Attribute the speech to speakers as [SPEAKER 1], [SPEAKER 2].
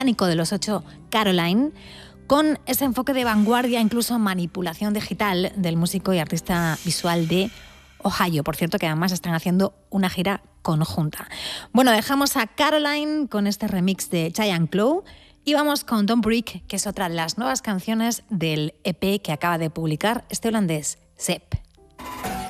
[SPEAKER 1] británico de los 8, Caroline, con ese enfoque de vanguardia, incluso manipulación digital del músico y artista visual de Ohio. Por cierto, que además están haciendo una gira conjunta. Bueno, dejamos a Caroline con este remix de Giant Claw y vamos con Don't Break, que es otra de las nuevas canciones del EP que acaba de publicar este holandés, Sepp.